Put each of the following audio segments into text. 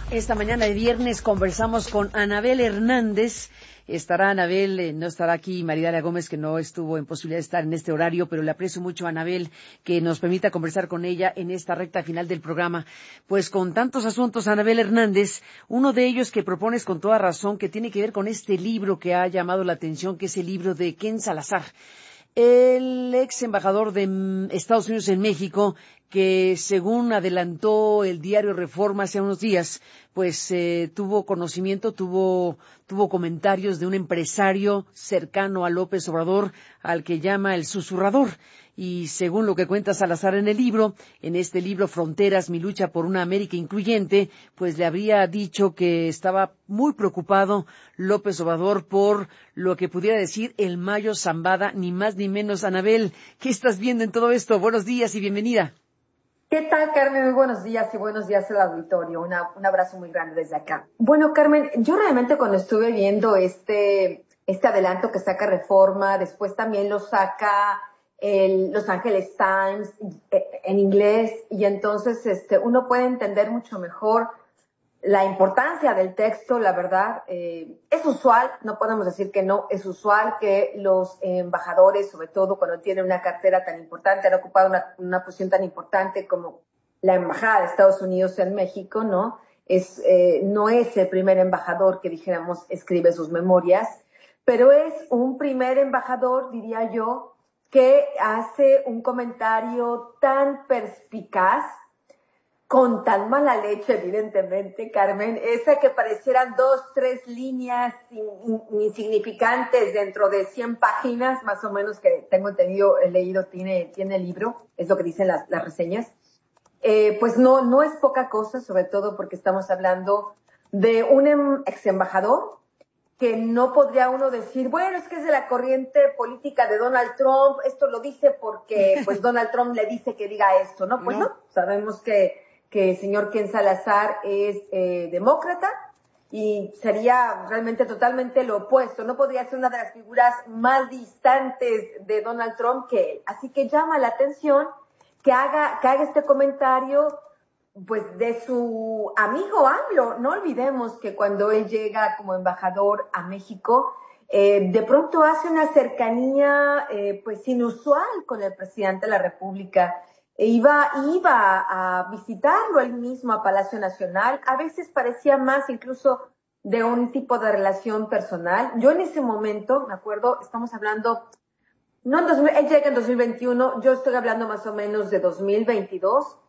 Esta mañana de viernes conversamos con Anabel Hernández. Estará Anabel, no estará aquí Maridalia Gómez, que no estuvo en posibilidad de estar en este horario, pero le aprecio mucho a Anabel que nos permita conversar con ella en esta recta final del programa. Pues con tantos asuntos, Anabel Hernández, uno de ellos que propones con toda razón, que tiene que ver con este libro que ha llamado la atención, que es el libro de Ken Salazar, el ex embajador de Estados Unidos en México, que según adelantó el diario Reforma hace unos días, pues tuvo conocimiento, tuvo comentarios de un empresario cercano a López Obrador, al que llama el susurrador. Y según lo que cuenta Salazar en el libro, en este libro Fronteras, mi lucha por una América incluyente, pues le habría dicho que estaba muy preocupado López Obrador por lo que pudiera decir el Mayo Zambada, ni más ni menos. Anabel, ¿qué estás viendo en todo esto? Buenos días y bienvenida. ¿Qué tal, Carmen? Muy buenos días y buenos días al auditorio. Un abrazo muy grande desde acá. Bueno, Carmen, yo realmente cuando estuve viendo este adelanto que saca Reforma, después también lo saca el Los Angeles Times en inglés, y entonces uno puede entender mucho mejor la importancia del texto. La verdad, es usual, no podemos decir que no, es usual que los embajadores, sobre todo cuando tienen una cartera tan importante, han ocupado una posición tan importante como la Embajada de Estados Unidos en México, ¿no? No es el primer embajador que, dijéramos, escribe sus memorias, pero es un primer embajador, diría yo, que hace un comentario tan perspicaz, con tan mala leche, evidentemente, Carmen, esa que parecieran 2, 3 líneas insignificantes dentro de 100 páginas, más o menos, que tengo entendido, he leído, tiene el libro, es lo que dicen las reseñas. Pues no es poca cosa, sobre todo porque estamos hablando de un ex embajador que no podría uno decir, bueno, es que es de la corriente política de Donald Trump, esto lo dice porque pues Donald Trump le dice que diga esto, ¿no? Pues no, sabemos que el señor Ken Salazar es demócrata y sería realmente totalmente lo opuesto. No podría ser una de las figuras más distantes de Donald Trump que él. Así que llama la atención que haga este comentario, pues, de su amigo AMLO. No olvidemos que cuando él llega como embajador a México, de pronto hace una cercanía pues inusual con el presidente de la República. Iba a visitarlo él mismo a Palacio Nacional. A veces parecía más incluso de un tipo de relación personal. Yo en ese momento, me acuerdo, estamos hablando, no en 2000, él llega en 2021, yo estoy hablando más o menos de 2022.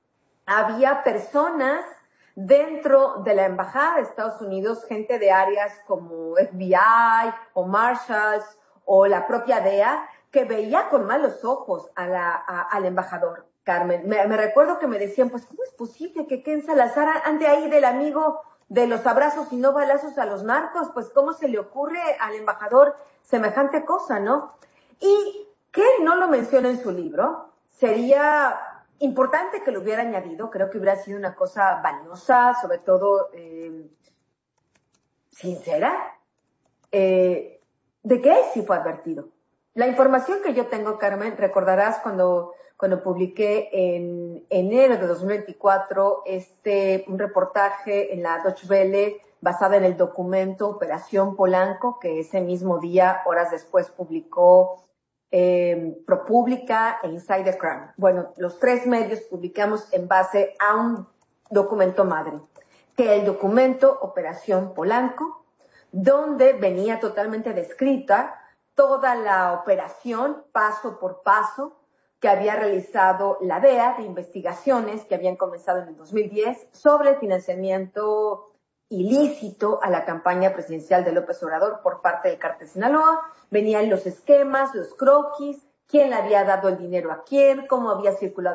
Había personas dentro de la Embajada de Estados Unidos, gente de áreas como FBI o Marshals o la propia DEA, que veía con malos ojos al embajador, Carmen. Me recuerdo que me decían, pues, ¿cómo es posible que Ken Salazar ande ahí del amigo de los abrazos y no balazos a los narcos? Pues, ¿cómo se le ocurre al embajador semejante cosa, no? Y que él no lo menciona en su libro, sería importante que lo hubiera añadido. Creo que hubiera sido una cosa valiosa, sobre todo sincera, de que él sí fue advertido. La información que yo tengo, Carmen, recordarás cuando publiqué en enero de 2024 un reportaje en la Deutsche Welle basada en el documento Operación Polanco, que ese mismo día, horas después, publicó ProPublica e Insider Crime. Bueno, los 3 medios publicamos en base a un documento madre, que el documento Operación Polanco, donde venía totalmente descrita toda la operación, paso por paso, que había realizado la DEA, de investigaciones que habían comenzado en el 2010 sobre el financiamiento ilícito a la campaña presidencial de López Obrador por parte del Cártel Sinaloa. Venían los esquemas, los croquis, quién le había dado el dinero a quién, cómo había circulado